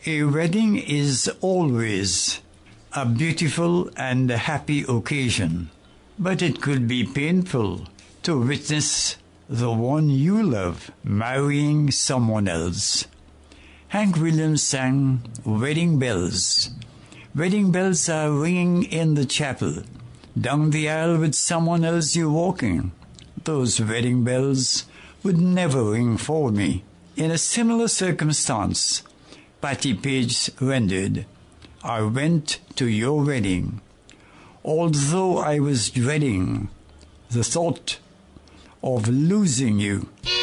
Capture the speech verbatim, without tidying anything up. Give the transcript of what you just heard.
A wedding is always a beautiful and happy occasion, but it could be painful to witness the one you love marrying someone else. Hank Williams sang Wedding Bells. Wedding bells are ringing in the chapel. Down the aisle with someone else you're walking. Those wedding bells would never ring for me. In a similar circumstance, Patti Page rendered, I went to your wedding, although I was dreading the thought of losing you.